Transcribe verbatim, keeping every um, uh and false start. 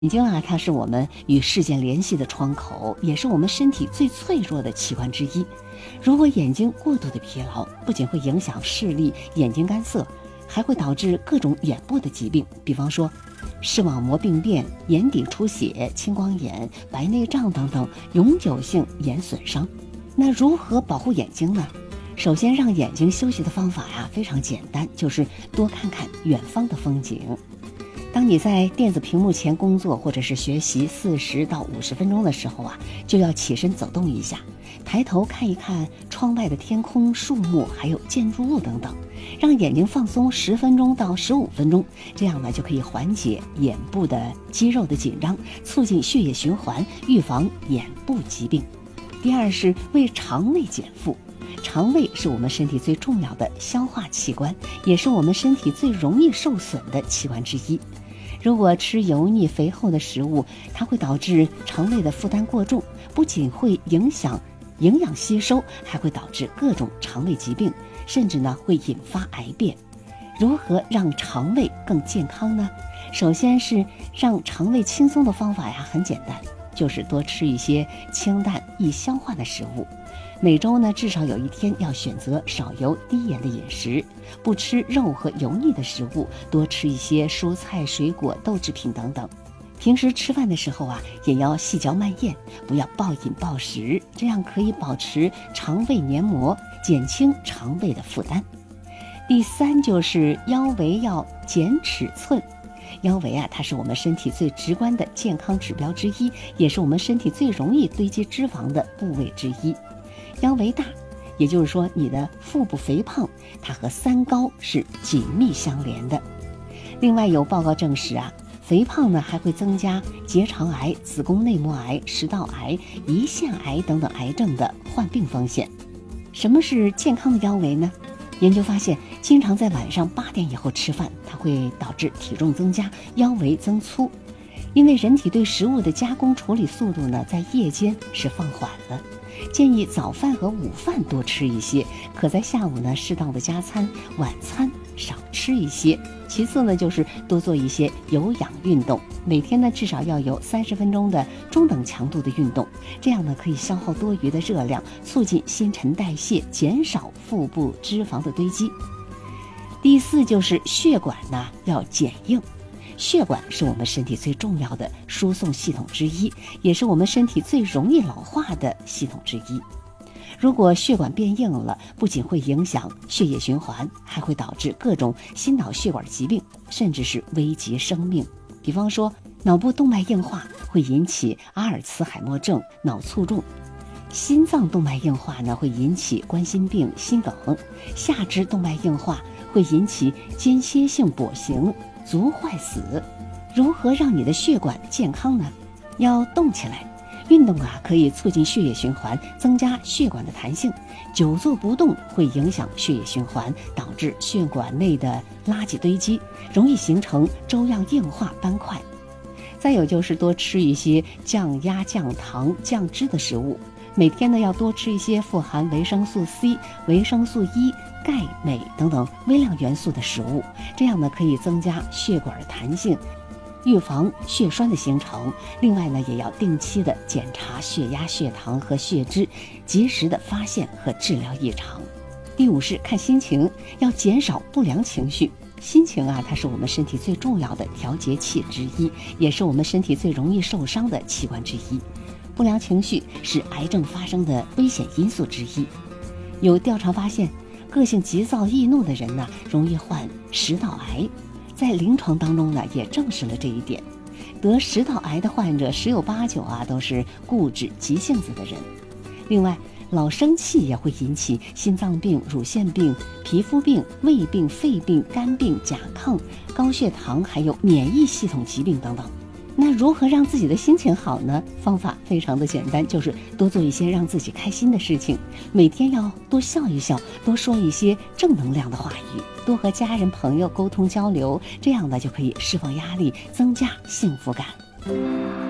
眼睛啊，它是我们与世界联系的窗口，也是我们身体最脆弱的器官之一。如果眼睛过度的疲劳，不仅会影响视力、眼睛干涩，还会导致各种眼部的疾病，比方说视网膜病变、眼底出血、青光眼、白内障等等永久性眼损伤。那如何保护眼睛呢？首先，让眼睛休息的方法呀非常简单，就是多看看远方的风景。当你在电子屏幕前工作或者是学习四十到五十分钟的时候啊，就要起身走动一下，抬头看一看窗外的天空、树木，还有建筑物等等，让眼睛放松十分钟到十五分钟，这样呢就可以缓解眼部的肌肉的紧张，促进血液循环，预防眼部疾病。第二是为肠胃减负。肠胃是我们身体最重要的消化器官，也是我们身体最容易受损的器官之一。如果吃油腻肥厚的食物，它会导致肠胃的负担过重，不仅会影响营养吸收，还会导致各种肠胃疾病，甚至呢会引发癌变。如何让肠胃更健康呢？首先是让肠胃轻松的方法呀，很简单，就是多吃一些清淡易消化的食物。每周呢，至少有一天要选择少油低盐的饮食，不吃肉和油腻的食物，多吃一些蔬菜、水果、豆制品等等。平时吃饭的时候啊，也要细嚼慢咽，不要暴饮暴食，这样可以保持肠胃黏膜，减轻肠胃的负担。第三就是腰围要减尺寸。腰围啊，它是我们身体最直观的健康指标之一，也是我们身体最容易堆积脂肪的部位之一。腰围大，也就是说你的腹部肥胖，它和三高是紧密相连的。另外有报告证实啊，肥胖呢还会增加结肠癌、子宫内膜癌、食道癌、胰腺癌等等癌症的患病风险。什么是健康的腰围呢？研究发现，经常在晚上八点以后吃饭，它会导致体重增加、腰围增粗。因为人体对食物的加工处理速度呢，在夜间是放缓了。建议早饭和午饭多吃一些，可在下午呢适当的加餐，晚餐少吃一些。其次呢，就是多做一些有氧运动，每天呢至少要有三十分钟的中等强度的运动，这样呢可以消耗多余的热量，促进新陈代谢，减少腹部脂肪的堆积。第四就是血管呢要减硬。血管是我们身体最重要的输送系统之一，也是我们身体最容易老化的系统之一。如果血管变硬了，不仅会影响血液循环，还会导致各种心脑血管疾病，甚至是危及生命。比方说，脑部动脉硬化会引起阿尔茨海默症、脑卒中；心脏动脉硬化呢会引起冠心病、心梗；下肢动脉硬化会引起间歇性跛行、足坏死。如何让你的血管健康呢？要动起来，运动啊可以促进血液循环，增加血管的弹性。久坐不动会影响血液循环，导致血管内的垃圾堆积，容易形成粥样硬化斑块。再有就是多吃一些降压、降糖、降脂的食物，每天呢要多吃一些富含维生素 C、维生素 E、钙、镁等等微量元素的食物，这样呢可以增加血管的弹性，预防血栓的形成。另外呢，也要定期的检查血压、血糖和血脂，及时的发现和治疗异常。第五是看心情，要减少不良情绪。心情啊，它是我们身体最重要的调节器之一，也是我们身体最容易受伤的器官之一。不良情绪是癌症发生的危险因素之一。有调查发现，个性急躁易怒的人呢，容易患食道癌。在临床当中呢，也证实了这一点。得食道癌的患者十有八九啊，都是固执急性子的人。另外，老生气也会引起心脏病、乳腺病、皮肤病、胃病、肺病、肝病、甲亢、高血糖，还有免疫系统疾病等等。那如何让自己的心情好呢？方法非常的简单，就是多做一些让自己开心的事情，每天要多笑一笑，多说一些正能量的话语，多和家人朋友沟通交流，这样呢就可以释放压力，增加幸福感。